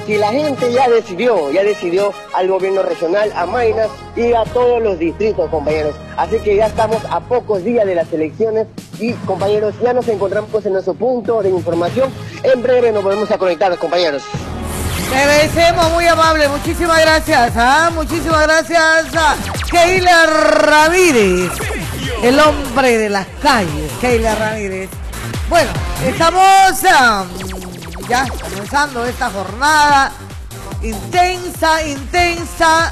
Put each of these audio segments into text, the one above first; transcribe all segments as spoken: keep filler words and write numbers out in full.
si la gente ya decidió, ya decidió al gobierno regional, a Maynas y a todos los distritos, compañeros. Así que ya estamos a pocos días de las elecciones y, compañeros, ya nos encontramos en nuestro punto de información. En breve nos volvemos a conectar, compañeros. Te agradecemos, muy amable, muchísimas gracias, ¿ah? Muchísimas gracias a Keila Ramírez, el hombre de las calles, Keila Ramírez. Bueno, estamos um, ya comenzando esta jornada intensa, intensa,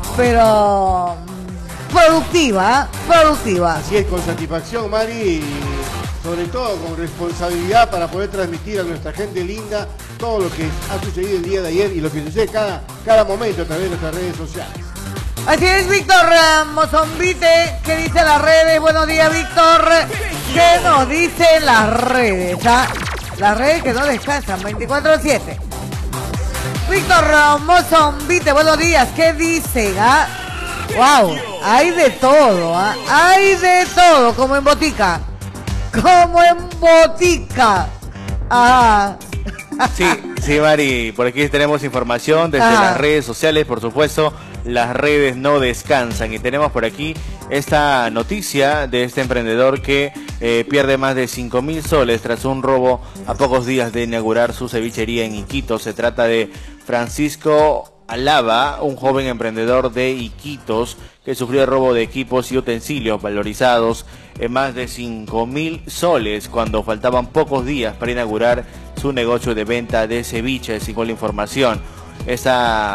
pero productiva, productiva. Así es, con satisfacción, Mari, y sobre todo con responsabilidad para poder transmitir a nuestra gente linda todo lo que ha sucedido el día de ayer y lo que sucede cada, cada momento a través de nuestras redes sociales. Así es, Víctor Mozombite, ¿qué dicen las redes? Buenos días, Víctor. ¿Qué nos dicen las redes? ¿Ah? Las redes que no descansan, veinticuatro siete. Víctor Mozombite, buenos días, ¿qué dicen? ¿Ah? Wow, hay de todo, ¿ah? Hay de todo, como en botica. Como en botica. Ah. Sí, sí, Mari, por aquí tenemos información desde ah. las redes sociales, por supuesto, las redes no descansan y tenemos por aquí esta noticia de este emprendedor que eh, pierde más de cinco mil soles tras un robo a pocos días de inaugurar su cevichería en Iquitos. Se trata de Francisco Alaba, un joven emprendedor de Iquitos que sufrió el robo de equipos y utensilios valorizados en más de cinco mil soles cuando faltaban pocos días para inaugurar su negocio de venta de ceviche, según la información. Este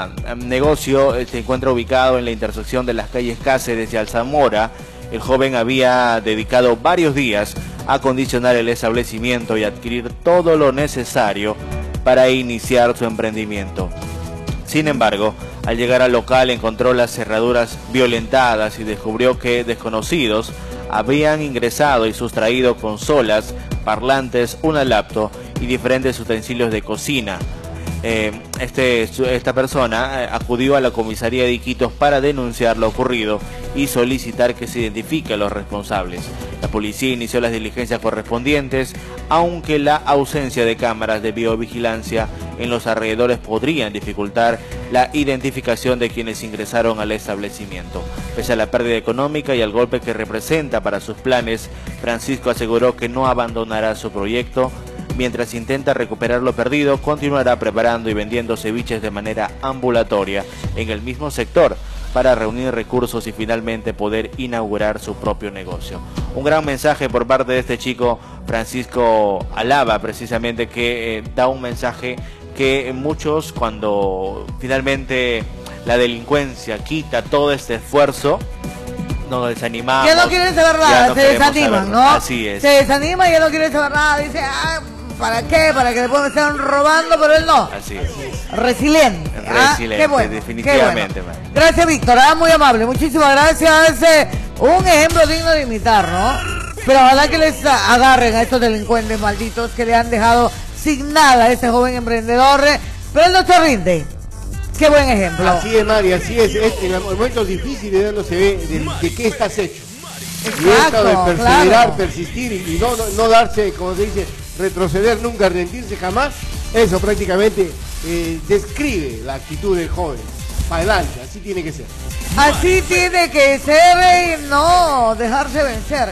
negocio se encuentra ubicado en la intersección de las calles Cáceres y Alzamora. El joven había dedicado varios días a acondicionar el establecimiento y adquirir todo lo necesario para iniciar su emprendimiento. Sin embargo, al llegar al local encontró las cerraduras violentadas y descubrió que desconocidos habían ingresado y sustraído consolas, parlantes, una laptop y diferentes utensilios de cocina. Eh, este, esta persona eh, acudió a la comisaría de Iquitos para denunciar lo ocurrido y solicitar que se identifique a los responsables. La policía inició las diligencias correspondientes, aunque la ausencia de cámaras de biovigilancia en los alrededores podrían dificultar la identificación de quienes ingresaron al establecimiento. Pese a la pérdida económica y al golpe que representa para sus planes, Francisco aseguró que no abandonará su proyecto. Mientras intenta recuperar lo perdido, continuará preparando y vendiendo ceviches de manera ambulatoria en el mismo sector para reunir recursos y finalmente poder inaugurar su propio negocio. Un gran mensaje por parte de este chico, Francisco Alaba, precisamente, que eh, da un mensaje que muchos, cuando finalmente la delincuencia quita todo este esfuerzo, nos desanimamos. Ya no quieren saber nada, no se desaniman, ¿no? Así es. Se desanima y ya no quieren saber nada. Dice, ah, ¿para qué? Para que después me estén robando, pero él no. Así es. Resiliente. Resiliente, ah, qué bueno, definitivamente. Qué bueno. Gracias, Víctor, ah, muy amable. Muchísimas gracias. Eh, un ejemplo digno de imitar, ¿no? Pero ojalá que les agarren a estos delincuentes malditos que le han dejado sin nada a este joven emprendedor. Eh, pero él no se rinde. Qué buen ejemplo. Así es, Mari, así es. es en los momentos difíciles de uno se ve de, de qué estás hecho. Exacto, y esto de perseverar, claro. persistir y, y no, no, no darse, como se dice, retroceder nunca, rendirse jamás. Eso prácticamente eh, describe la actitud del joven. Para adelante, así tiene que ser. Así tiene que ser y no dejarse vencer.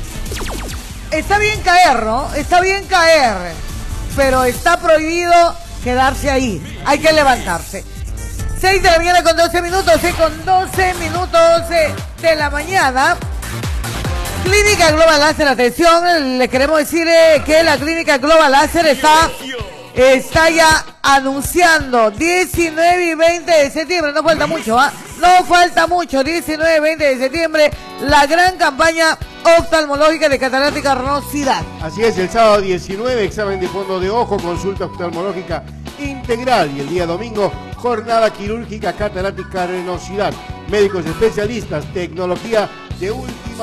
Está bien caer, ¿no? Está bien caer, pero está prohibido quedarse ahí. Hay que levantarse. seis de la mañana con doce minutos, eh, con doce minutos eh, de la mañana. Clínica Global Láser, atención, le queremos decir eh, que la Clínica Global Láser está, está ya anunciando diecinueve y veinte de septiembre, no falta mucho, ¿ah? ¿eh? No falta mucho, diecinueve y veinte de septiembre, la gran campaña oftalmológica de catarata y carnosidad. Así es, el sábado diecinueve, examen de fondo de ojo, consulta oftalmológica integral, y el día domingo, jornada quirúrgica, catarata y carnosidad. Médicos especialistas, tecnología de última